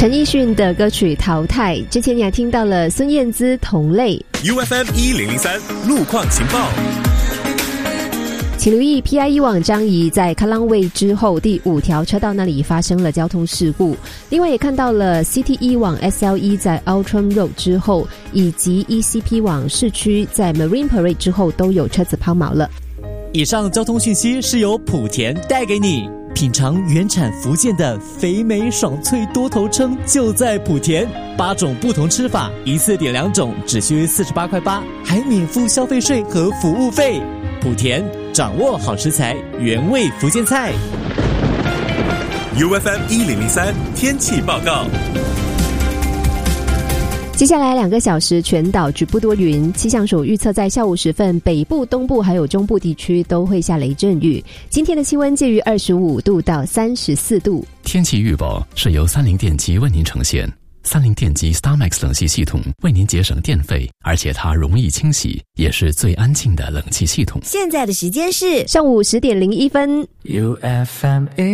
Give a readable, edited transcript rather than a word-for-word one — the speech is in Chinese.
陈奕迅的歌曲《淘汰》，之前你还听到了孙燕姿《同类》。 UFM 1003路况情报。 请留意 PIE 往张仪在卡浪位之后第5条车道那里发生了交通事故。另外也看到了 CTE 往 SLE 在 Outram Road 之后，以及 ECP 往市区在 Marine Parade 之后都有车子抛锚了。 以上交通讯息是由莆田带给你。品尝原产福建的肥美爽脆多头称就在莆田，8种不同吃法，一次点2种，只需48块8，还免付消费税和服务费。莆田掌握好食材，原味福建菜。 UFM 1003天气报告。 接下来2个小时全岛局部多云，气象署预测在下午时分，北部、东部还有中部地区都会下雷阵雨。今天的气温介于25度到34度。 天气预报是由三菱电机为您呈现。三菱电机 StarMax 冷气系统为您节省电费，而且它容易清洗，也是最安静的冷气系统。 现在的时间是上午10点01分。 UFM